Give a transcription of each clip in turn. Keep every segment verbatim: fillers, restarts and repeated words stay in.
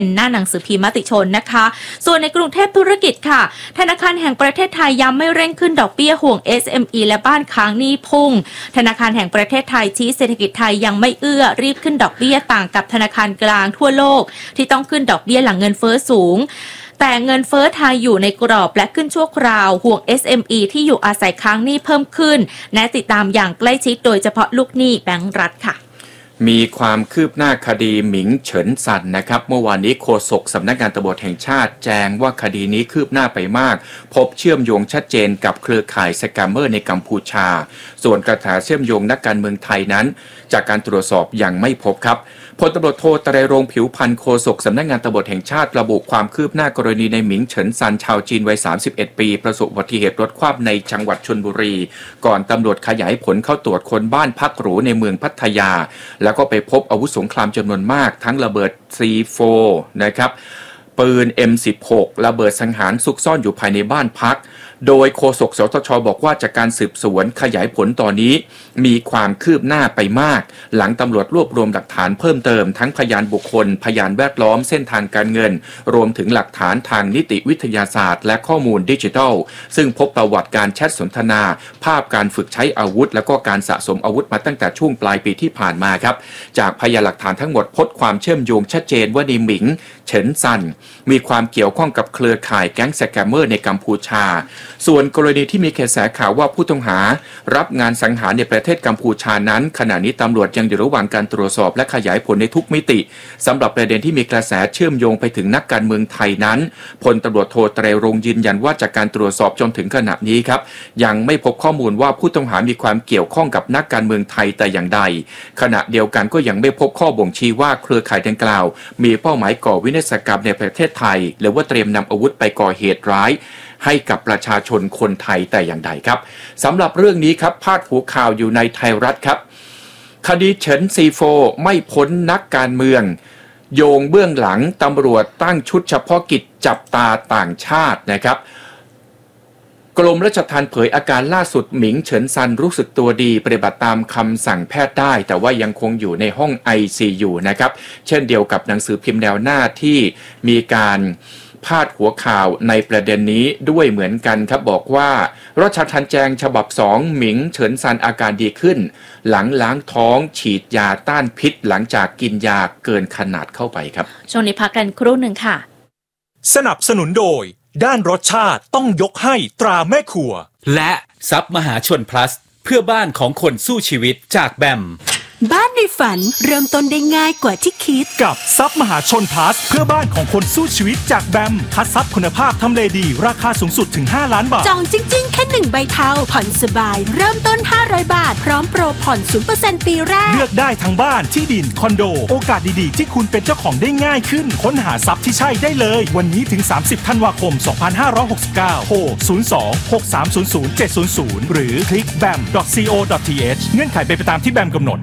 หน้าหนังสือพิมพ์มติชนนะคะส่วนในกรุงเทพธุรกิจค่ะธนาคารแห่งประเทศไทยย้ำไม่เร่งขึ้นดอกเบี้ยห่วง เอส เอ็ม อี และบ้านค้างหนี้พุ่งธนาคารแห่งประเทศไทยชี้เศรษฐกิจไทยยังไม่เอื้อรีบขึ้นดอกเบี้ยต่างกับธนาคารกลางทั่วโลกที่ต้องขึ้นดอกเบี้ยหลังเงินเฟ้อสูงแต่เงินเฟ้อไทยอยู่ในกรอบและขึ้นชั่วคราวห่วง เอส เอ็ม อี ที่อยู่อาศัยค้างหนี้เพิ่มขึ้นแนะติดตามอย่างใกล้ชิดโดยเฉพาะลูกหนี้แบงก์รัฐค่ะมีความคืบหน้าคดีหมิงเฉินซันนะครับเมื่อวานนี้โฆษกสำนักงานตำรวจแห่งชาติแจ้งว่าคดีนี้คืบหน้าไปมากพบเชื่อมโยงชัดเจนกับเครือข่ายสแกมเมอร์ในกัมพูชาส่วนกระแสเชื่อมโยงนักการเมืองไทยนั้นจากการตรวจสอบยังไม่พบครับพลตำรวจโทไตรรงค์ผิวพรรณโฆษกสำนักงานตำรวจแห่งชาติระบุความคืบหน้ากรณีในหมิงเฉินซันชาวจีนวัยสามสิบเอ็ดปีประสบอุบัติเหตุรถคว่ำในจังหวัดชลบุรีก่อนตำรวจขยายผลเข้าตรวจคนบ้านพักหรูในเมืองพัทยาแล้วก็ไปพบอาวุธสงครามจำนวนมากทั้งระเบิด ซี โฟร์ นะครับปืน เอ็ม สิบหก ระเบิดสังหารซุกซ่อนอยู่ภายในบ้านพักโดยโฆษกสตช.บอกว่าจากการสืบสวนขยายผลตอนนี้มีความคืบหน้าไปมากหลังตำรวจรวบรวมหลักฐานเพิ่มเติมทั้งพยานบุคคลพยานแวดล้อมเส้นทางการเงินรวมถึงหลักฐานทางนิติวิทยาศาสตร์และข้อมูลดิจิทัลซึ่งพบประวัติการแชทสนทนาภาพการฝึกใช้อาวุธและก็การสะสมอาวุธมาตั้งแต่ช่วงปลายปีที่ผ่านมาครับจากพยานหลักฐานทั้งหมดพบความเชื่อมโยงชัดเจนว่าในหมิงเฉินซันมีความเกี่ยวข้องกับเครือข่ายแก๊งสแกมเมอร์ในกัมพูชาส่วนกรณีที่มีกระแสข่าวว่าผู้ต้องหารับงานสังหารในประเทศกัมพูชานั้นขณะนี้ตำรวจยังอยู่ระหว่างการตรวจสอบและขยายผลในทุกมิติสำหรับประเด็นที่มีกระแสเชื่อมโยงไปถึงนักการเมืองไทยนั้นพลตำรวจโทไตรรงค์ยืนยันว่าจากการตรวจสอบจนถึงขณะนี้ครับยังไม่พบข้อมูลว่าผู้ต้องหามีความเกี่ยวข้องกับนักการเมืองไทยแต่อย่างใดขณะเดียวกันก็ยังไม่พบข้อบ่งชี้ว่าเครือข่ายดังกล่าวมีเป้าหมายก่อวินาศกรรมในประเทศไทยหรือว่าเตรียมนำอาวุธไปก่อเหตุร้ายให้กับประชาชนคนไทยแต่อย่างใดครับสำหรับเรื่องนี้ครับพาดหัวข่าวอยู่ในไทยรัฐครับคดีเฉินซีโฟไม่พ้นนักการเมืองโยงเบื้องหลังตำรวจตั้งชุดเฉพาะกิจจับตาต่างชาตินะครับกรมราชทัณฑ์เผยอาการล่าสุดหมิงเฉินซันรู้สึกตัวดีปฏิบัติตามคำสั่งแพทย์ได้แต่ว่ายังคงอยู่ในห้อง ไอ ซี ยู นะครับเช่นเดียวกับหนังสือพิมพ์แนวหน้าที่มีการพาดหัวข่าวในประเด็นนี้ด้วยเหมือนกันครับบอกว่าราชทัณฑ์แจงฉบับสองหมิงเฉินซันอาการดีขึ้นหลังล้างท้องฉีดยาต้านพิษหลังจากกินยาเกินขนาดเข้าไปครับช่วงนี้พักกันครู่หนึ่งค่ะสนับสนุนโดยด้านรสชาติต้องยกให้ตราแม่ครัวและซับมหาชน plus เพื่อบ้านของคนสู้ชีวิตจากแบมบ้านในฝันเริ่มต้นได้ง่ายกว่าที่คิดกับซับมหาชนพลัสเพื่อบ้านของคนสู้ชีวิตจากแบมคัดซับคุณภาพทำเลดีราคาสูงสุดถึงห้าล้านบาทจองจริงๆแค่หนึ่งใบเทาผ่อนสบายเริ่มต้นห้าร้อยบาทพร้อมโปรผ่อน ศูนย์เปอร์เซ็นต์ ปีแรกเลือกได้ทั้งบ้านที่ดินคอนโดโอกาสดีๆที่คุณเป็นเจ้าของได้ง่ายขึ้นค้นหาซับที่ใช่ได้เลยวันนี้ถึงสามสิบธันวาคมสองพันห้าร้อยหกสิบเก้าโทรศูนย์ สอง หก สาม ศูนย์ ศูนย์ เจ็ด ศูนย์ ศูนย์หรือคลิก แบม ดอท ซี โอ ดอท ที เอช เงื่อนไขเป็นไปตามที่แบมกำหนด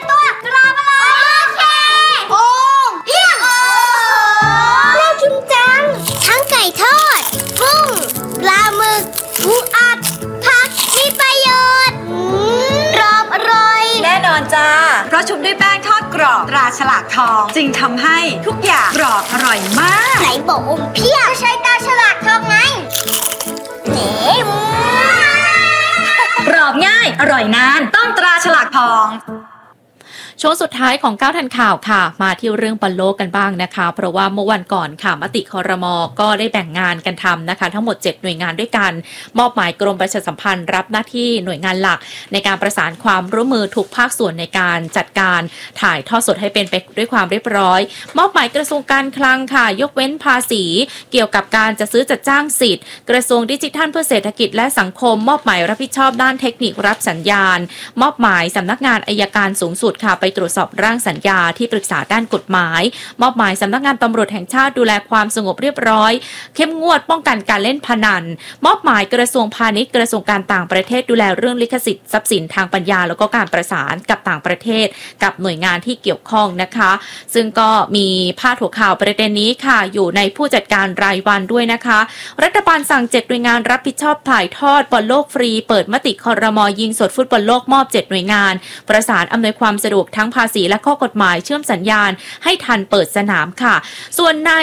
ทอดกุ้งปลาหมึกปูอัดผักมีประโยชน์กรอบอร่อยแน่นอนจ้าเพราะชุบด้วยแป้งทอดกรอบตราฉลากทองจึงทำให้ทุกอย่างกรอบอร่อยมากไหนบอกอมเพี้ยใช้ตราฉลากทองไงเก๋กรอบง่ายอร่อยนานต้องตราฉลากทองช่วงสุดท้ายของเก้าทันข่าวค่ะมาที่เรื่องบอลโลกกันบ้างนะคะเพราะว่าเมื่อวันก่อนค่ะมติครม.ก็ได้แบ่งงานกันทำนะคะทั้งหมดเจ็ดหน่วยงานด้วยกันมอบหมายกรมประชาสัมพันธ์รับหน้าที่หน่วยงานหลักในการประสานความร่วมมือทุกภาคส่วนในการจัดการถ่ายทอดสดให้เป็นไปด้วยความเรียบร้อยมอบหมายกระทรวงการคลังค่ะยกเว้นภาษีเกี่ยวกับการจัดซื้อจัดจ้างสิทธิ์กระทรวงดิจิทัลเพื่อเศรษฐกิจและสังคมมอบหมายรับผิดชอบด้านเทคนิครับสัญญาณมอบหมายสำนักงานอัยการสูงสุดค่ะไปตรวจสอบร่างสัญญาที่ปรึกษาด้านกฎหมายมอบหมายสำนักงานตำรวจแห่งชาติดูแลความสงบเรียบร้อยเข้มงวดป้องกันการเล่นพนันมอบหมายกระทรวงพาณิชย์กระทรวงการต่างประเทศดูแลเรื่องลิขสิทธิ์ทรัพย์สินทางปัญญาแล้วก็การประสานกับต่างประเทศกับหน่วยงานที่เกี่ยวข้องนะคะซึ่งก็มีพาดหัวข่าวประเด็นนี้ค่ะอยู่ในผู้จัดการรายวันด้วยนะคะรัฐบาลสั่งเจ็ดหน่วยงานรับผิดชอบถ่ายทอดบอลโลกฟรีเปิดมติครม.ยิงสดฟุตบอลโลกมอบเจ็ดหน่วยงานประสานอำนวยความสะดวกทั้งทั้งภาษีและข้อกฎหมายเชื่อมสัญญาณให้ทันเปิดสนามค่ะส่วนนาย